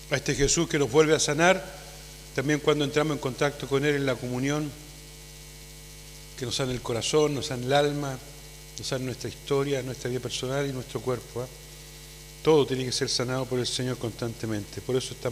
a este Jesús que nos vuelve a sanar, también cuando entramos en contacto con Él en la comunión, que nos sana el corazón, nos sana el alma, nos sana nuestra historia, nuestra vida personal y nuestro cuerpo. Todo tiene que ser sanado por el Señor constantemente. Por eso estamos